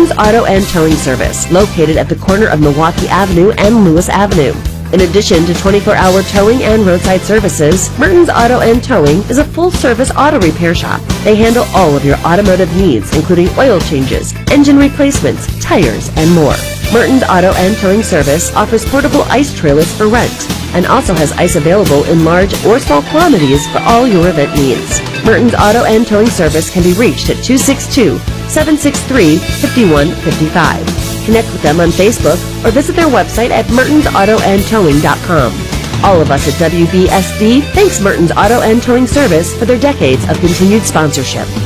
Mertens Auto and Towing Service, located at the corner of Milwaukee Avenue and Lewis Avenue. In addition to 24-hour towing and roadside services, Mertens Auto and Towing is a full-service auto repair shop. They handle all of your automotive needs, including oil changes, engine replacements, tires, and more. Mertens Auto and Towing Service offers portable ice trailers for rent and also has ice available in large or small quantities for all your event needs. Mertens Auto and Towing Service can be reached at 262-763-5155. Connect with them on Facebook or visit their website at mertensautoandtowing.com. All of us at WBSD thanks Mertens Auto and Towing Service for their decades of continued sponsorship.